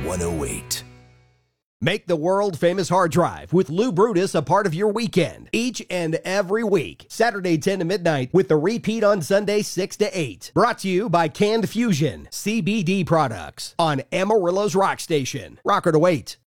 108. Make the world-famous hard drive with Lou Brutus a part of your weekend each and every week. Saturday 10 to midnight with the repeat on Sunday 6 to 8. Brought to you by Canned Fusion, CBD products on Amarillo's Rock Station. Rocker to wait.